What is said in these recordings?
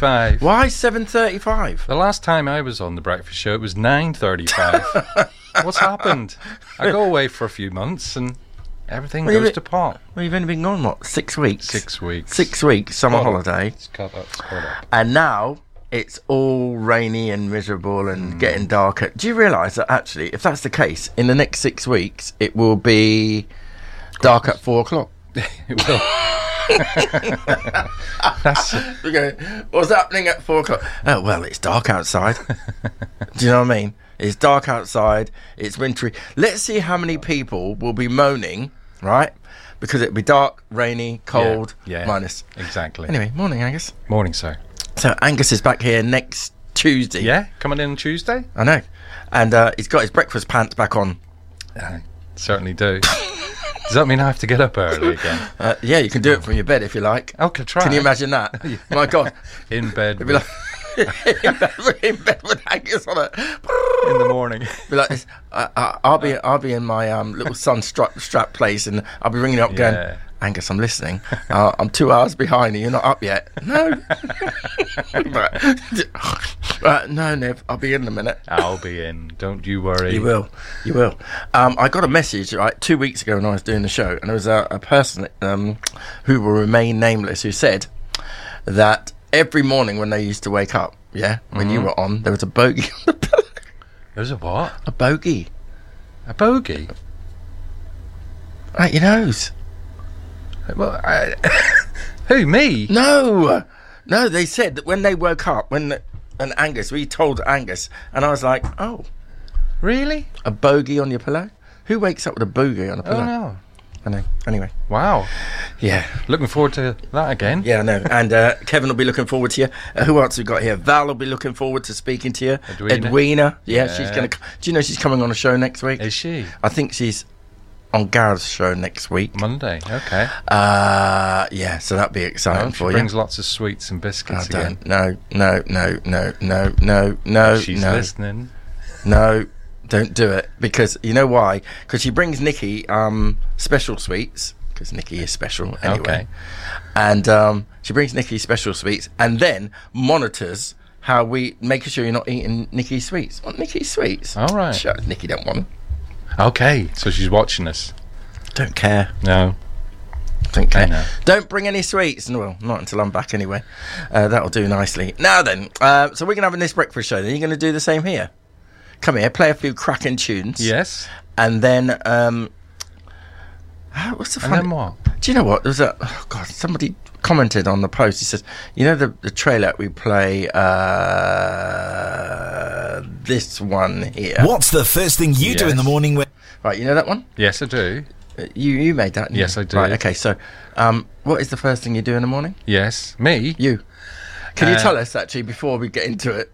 7:35. Why 7:35? The last time I was on the breakfast show, it was 9:35. What's happened? I go away for a few months and everything goes to pot. Well, you've only been gone, what, 6 weeks? 6 weeks. 6 weeks, summer holiday. It's cut up. And now it's all rainy and miserable and getting darker. Do you realise that actually, if that's the case, in the next 6 weeks, it will be dark at 4 o'clock? It will. We go, what's happening at 4 o'clock? Oh, well, it's dark outside. Do you know what I mean? It's dark outside. It's wintry. Let's see how many people will be moaning, right? Because it'll be dark, rainy, cold, minus. Exactly. Anyway, morning, Angus. Morning, sir. So Angus is back here next Tuesday. Yeah, coming in Tuesday. I know. And he's got his breakfast pants back on. I certainly do. Does that mean I have to get up early again? Yeah, you can do it from your bed if you like. Okay, try. Can you imagine that? My God. In bed. It'd be like, in bed with Angus on it. In the morning. Be like this. I'll be in my little sun strap place, and I'll be ringing up going, Angus, I'm listening. I'm 2 hours behind and you're not up yet. No. No, Nev, I'll be in a minute. I'll be in. Don't you worry. You will. You will. I got a message, right, 2 weeks ago when I was doing the show, and there was a person who will remain nameless who said that every morning when they used to wake up, when you were on, there was a bogey on the pillow. There was a what? A bogey. A bogey? Right, your nose. Well, who, me? No, they said that when they woke up, and Angus, we told Angus, and I was like, oh. Really? A bogey on your pillow? Who wakes up with a bogey on a pillow? Oh, no. I know. Anyway. Wow. Yeah. Looking forward to that again. Yeah, I know. And Kevin will be looking forward to you. Who else we got here? Val will be looking forward to speaking to you. Edwina. Yeah, she's going to... Do you know she's coming on a show next week? Is she? I think she's on Gareth's show next week. Monday, okay. Yeah, so that'll be exciting for you. She brings lots of sweets and biscuits again. No. She's listening. No, don't do it. Because, you know why? Because she brings Nikki special sweets. Because Nikki is special anyway. Okay. And she brings Nikki special sweets and then monitors how we... Making sure you're not eating Nikki's sweets. Want Nikki's sweets? All right. Shut, Nikki don't want them. Okay, so she's watching us. Don't care. No. Don't care. No. Don't bring any sweets. Well, not until I'm back anyway. That'll do nicely. Now then, so we're going to have this breakfast show. Then you're going to do the same here. Come here, play a few cracking tunes. Yes. And then, what's the fun? And then what? Do you know what? There was somebody commented on the post. He says, you know the trailer we play, this one here. What's the first thing you do in the morning when... Right, you know that one? Yes, I do. You made that, didn't you? Yes, I do. Right, okay, so what is the first thing you do in the morning? Yes. Me? You. Can you tell us, actually, before we get into it?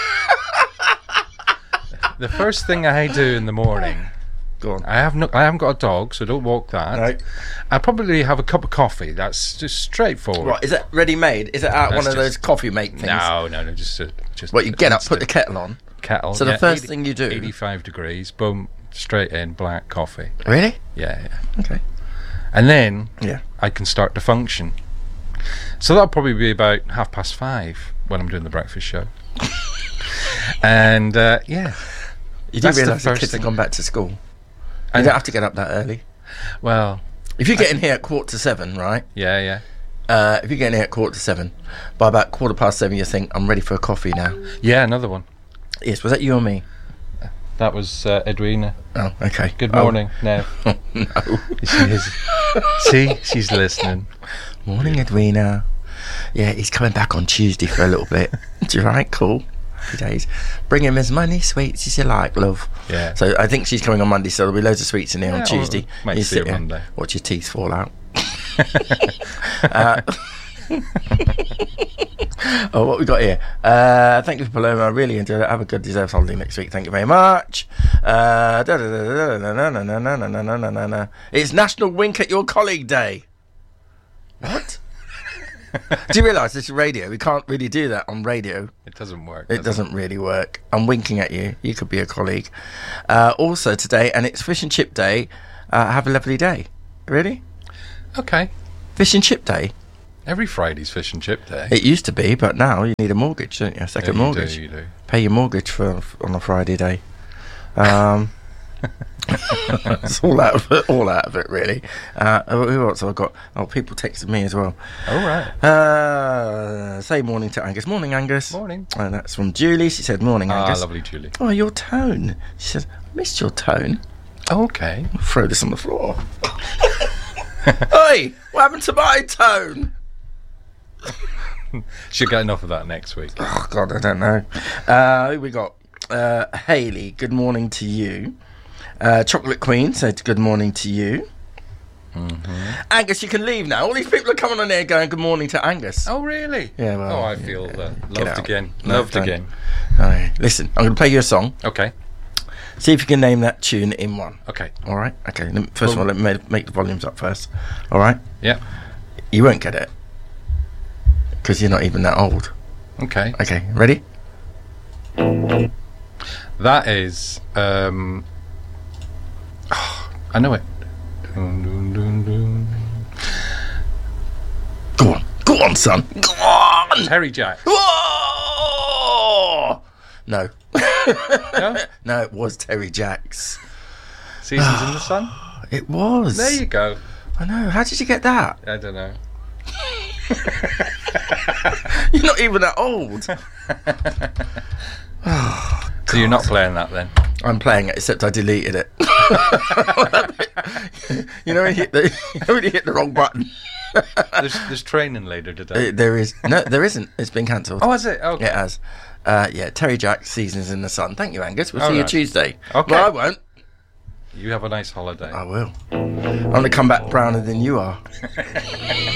The first thing I do in the morning... Go on. I haven't got a dog, so don't walk that. No. I probably have a cup of coffee. That's just straightforward. Right, is it ready-made? Is it out one of those coffee make things? No, just What, you get up, put the kettle on? Kettle. So the first thing you do... 85 degrees, boom, straight in, black coffee. Really? Yeah. Okay. And then Yeah. I can start to function. So that'll probably be about 5:30 when I'm doing the breakfast show. And, yeah. You do That's the realise the first kids have thing. gone back to school? You don't have to get up that early. Well... If you get in here at 7:15, right? Yeah. If you get in here at 7:15, by about 7:15 you think, I'm ready for a coffee now. Yeah, another one. Yes, was that you or me? That was Edwina. Oh, okay. Good morning. No. No. She is. See, she's listening. Morning, Edwina. Yeah, he's coming back on Tuesday for a little bit. Do you right? Cool. Happy days. Bring him as many sweets as you like, love. Yeah. So I think she's coming on Monday, so there'll be loads of sweets in here on Tuesday. Might You see sit her here, Monday. watch your teeth fall out. What we got here? Thank you for Paloma. I really enjoyed it. Have a good deserved holiday next week. Thank you very much. It's National Wink at Your Colleague Day. What? Do you realise this is radio? We can't really do that on radio. It doesn't work. It doesn't really work. I'm winking at you. You could be a colleague. Also today, and it's Fish and Chip Day. Have a lovely day. Really? Okay. Fish and Chip Day? Every Friday's fish and chip day. It used to be, but now you need a mortgage, don't you? A second mortgage. You do. Pay your mortgage on a Friday day. It's all out of it, really. Who else have I got? Oh, people texted me as well. All right. Say morning to Angus. Morning, Angus. Morning. That's from Julie. She said, morning, Angus. Lovely, Julie. Oh, your tone. She said, I missed your tone. Okay. I'll throw this on the floor. Oi, what happened to my tone? Should get enough of that next week. Oh, God, I don't know. Who we got? Hayley, good morning to you. Chocolate Queen said good morning to you. Mm-hmm. Angus, you can leave now. All these people are coming on there going good morning to Angus. Oh, really? Yeah, well, I feel loved out. again. No, Loved don't. again. All right. Listen, I'm going to play you a song. Okay. See if you can name that tune in one. Okay. All right? Okay. First of all, let me make the volumes up first. All right? Yeah. You won't get it. Because you're not even that old. Okay. Okay. Ready? That is. I know it. Go on. Go on, son. Go on. Terry Jack. Whoa! No. No? No, it was Terry Jacks. Seasons in the Sun. It was. There you go. I know. How did you get that? I don't know. You're not even that old. So you're not playing that then? I'm playing it, except I deleted it. you know when you hit the wrong button. There's training later today. There is no, there isn't. It's been cancelled. Oh, is it? Okay. It has. Yeah, Terry Jack, Seasons in the Sun. Thank you, Angus. We'll see you right. Tuesday. Okay. Well, I won't. You have a nice holiday. I will. I'm going to come back browner than you are.